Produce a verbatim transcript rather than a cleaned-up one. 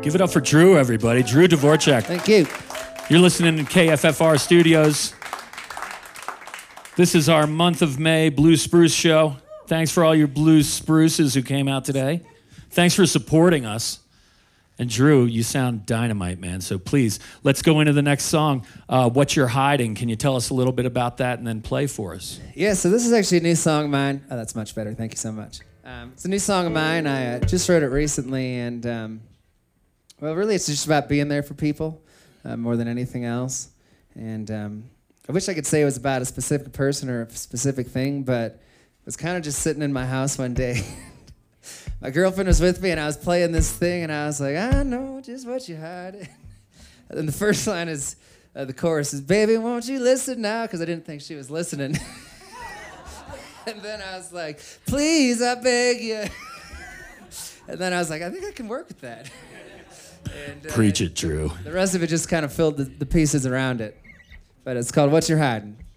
Give it up for Drew, everybody. Drew Dvorak. Thank you. You're listening to K F F R Studios. This is our month of May Blue Spruce show. Thanks for all your blue spruces who came out today. Thanks for supporting us. And Drew, you sound dynamite, man. So please, let's go into the next song. Uh, What You're Hiding. Can you tell us a little bit about that and then play for us? Yeah, so this is actually a new song of mine. Oh, that's much better. Thank you so much. Um, it's a new song of mine. I uh, just wrote it recently, and um, well, really, it's just about being there for people uh, more than anything else. And um, I wish I could say it was about a specific person or a specific thing, but it was kind of just sitting in my house one day. My girlfriend was with me, and I was playing this thing, and I was like, I know just what you hide. And then the first line is, uh, the chorus is, baby, won't you listen now? Because I didn't think she was listening. And then I was like, please, I beg you. And then I was like, I think I can work with that. And, uh, Preach it, Drew. The rest of it just kind of filled the, the pieces around it. But it's called What You're Hiding.